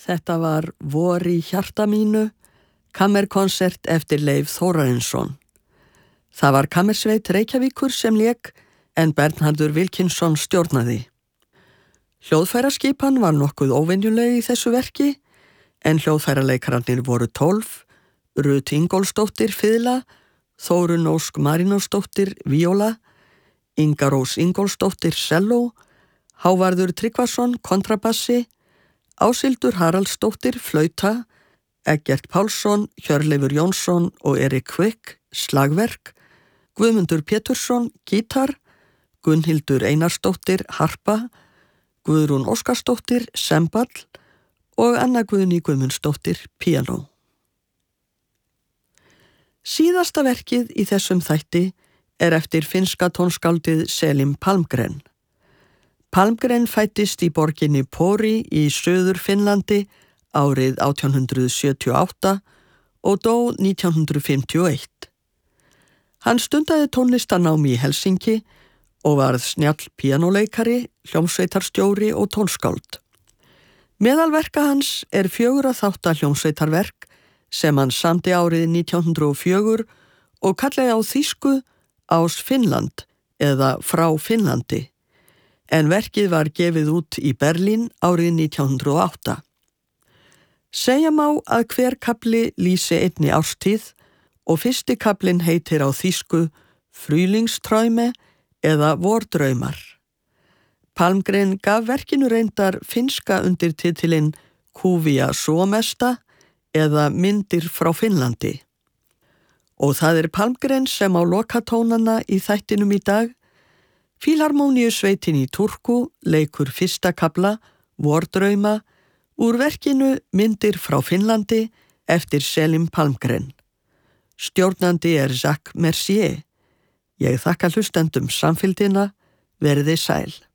Þetta var Vor í hjarta mínu, kammerkonsert eftir Leif Þórarinsson. Það var kammersveit Reykjavíkur sem lék en Bernhardur Wilkinson stjórnaði. Hljóðfæraskipan var nokkuð óvenjuleg í þessu verki en hljóðfæraleikaranir voru 12, Rut Ingólfsdóttir fiðla, Þórunn Ósk Marinósdóttir víóla, Inga Rós Ingólfsdóttir selló, Hávarður Tryggvason kontrabassi, Áshildur Haraldsdóttir flauta, Eggert Pálsson, Hjörleifur Jónsson og Erik Kvik slagverk, Guðmundur Pétursson gítar, Gunnhildur Einarsdóttir harpa, Guðrún Óskarsdóttir semball og Anna Guðný Guðmundsdóttir píanó. Síðasta verkið í þessum þætti er eftir finnska tónskáldið Selim Palmgren. Palmgren fæddist í borginni Pori í Suður Finnlandi árið 1878 og dó 1951. Hann stundaði tónlistarnám í Helsinki og varð snjall píanóleikari, hljómsveitarstjóri og tónskáld. Meðal verka hans er 4 þátta hljómsveitarverk sem hann samdi árið 1904 og kallaði á þýsku Ás Finnland eða Frá Finnlandi, en verkið var gefið út í Berlín árið 1908. Segja má að hver kafli lýsi einni árstíð og fyrsti kaflinn heitir á þýsku Frühlingsträume eða Vordraumar. Palmgren gaf verkinu reyndar finnska undirtitilinn Kuvia Suomesta eða Myndir frá Finnlandi. Og það er Palmgren sem á lokatónana í þættinum í dag. Fílharmóníusveitin í Turku leikur fyrsta kafla Vordrauma úr verkinu Myndir frá Finnlandi eftir Selim Palmgren. Stjórnandi er Jacques Mercier. Ég þakka hlustendum samfylgdina, verið sæl.